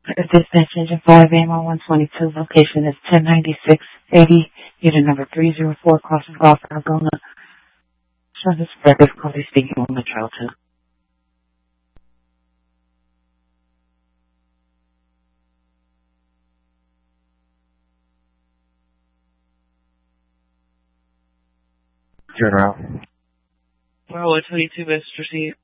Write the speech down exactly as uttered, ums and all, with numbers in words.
Dispatch engine five A M on one twenty-two. Location is ten ninety-six eighty. Unit number three zero four, Crossing Golf, Argona. Service Frederick Cody speaking on the trail two. Turn around. Well, one twenty-two, Mister C.